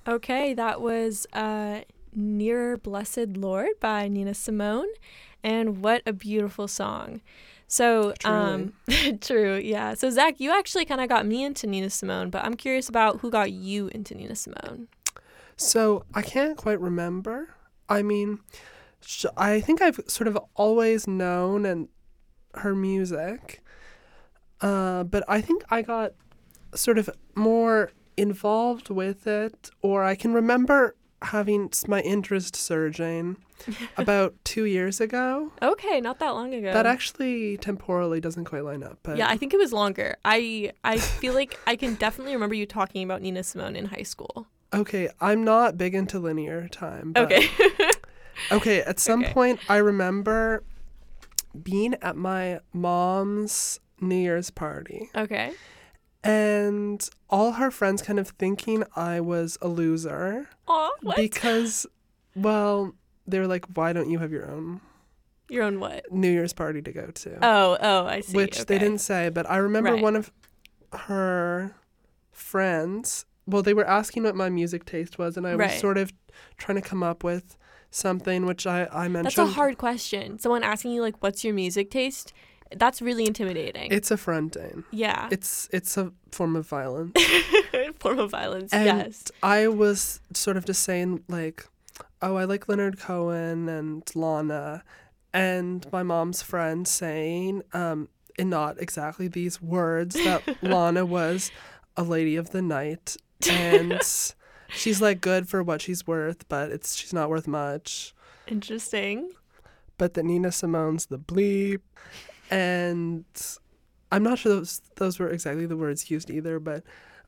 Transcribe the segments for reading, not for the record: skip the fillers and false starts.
Okay, that was Nearer Blessed Lord by Nina Simone. And what a beautiful song. So, Truly. true, yeah. So, Zach, you actually kind of got me into Nina Simone, but I'm curious about who got you into Nina Simone. So I can't quite remember. I mean, I think I've sort of always known and her music, but I think I got sort of more involved with it, or I can remember having my interest surging about 2 years ago. Okay, not that long ago. That actually temporally doesn't quite line up, but Yeah, I think it was longer. I feel like I can definitely remember you talking about Nina Simone in high school. okay, I'm not big into linear time. But Okay. okay, at some Okay. point I remember being at my mom's New Year's party Okay. and all her friends kind of thinking I was a loser Aw, what? because, well, they were like, why don't you have your own Your own what? New Year's party to go to? Oh, I see. Which they Okay. didn't say, but I remember Right. one of her friends, well, they were asking what my music taste was, and I was Right. sort of trying to come up with something, which I mentioned. That's a hard question. Someone asking you, like, what's your music taste? That's really intimidating. It's affronting. Yeah. It's a form of violence. Form of violence, And yes. I was sort of just saying, like, oh, I like Leonard Cohen and Lana, and my mom's friend saying, in not exactly these words, that Lana was a lady of the night, and she's like good for what she's worth, but she's not worth much. Interesting. But that Nina Simone's the bleep, and I'm not sure those were exactly the words used either, but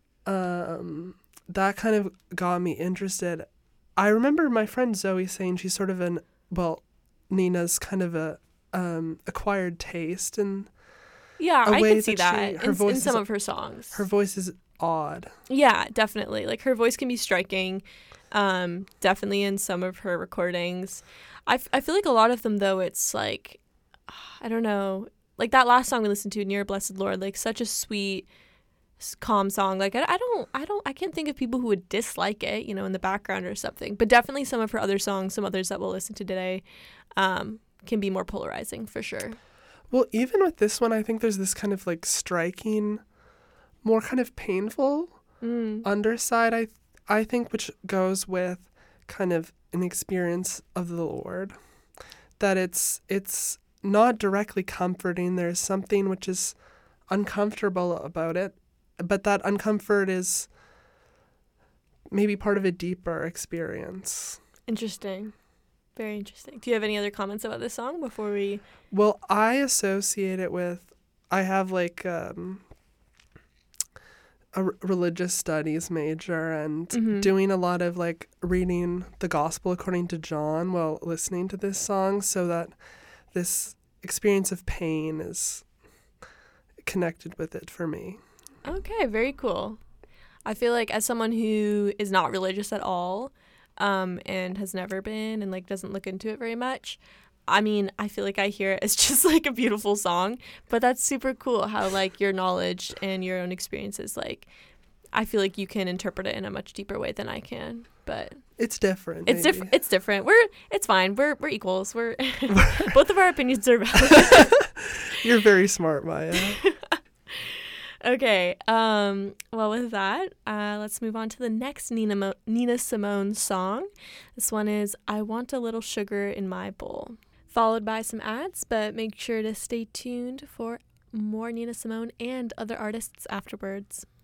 that kind of got me interested. I remember my friend Zoe saying she's sort of Nina's kind of a acquired taste, and Yeah, a I way could see that that her in voice some is- of her songs. her voice is odd. Yeah, definitely. Like, her voice can be striking. Definitely in some of her recordings. I feel like a lot of them, though, it's like, I don't know. Like, that last song we listened to, Near Blessed Lord, like, such a sweet, calm song. Like, I can't think of people who would dislike it, you know, in the background or something. But definitely some of her other songs, some others that we'll listen to today, can be more polarizing, for sure. Well, even with this one, I think there's this kind of like striking, more kind of painful underside, I think, which goes with kind of an experience of the Lord. That it's not directly comforting. There's something which is uncomfortable about it, but that uncomfort is maybe part of a deeper experience. Interesting. Very interesting. Do you have any other comments about this song before we... Well, I associate it with, I have like a religious studies major, and doing a lot of like reading the gospel according to John while listening to this song, so that this experience of pain is connected with it for me. Okay, very cool. I feel like as someone who is not religious at all, and has never been and like doesn't look into it very much, I mean, I feel like I hear it as just like a beautiful song, but that's super cool how like your knowledge and your own experiences, like, I feel like you can interpret it in a much deeper way than I can, but It's different. it's maybe. different. It's different. It's fine. We're equals. We're both of our opinions are valid. You're very smart, Maya. Okay. Well, with that, let's move on to the next Nina Simone song. This one is "I Want a Little Sugar in My Bowl," followed by some ads. But make sure to stay tuned for more Nina Simone and other artists afterwards.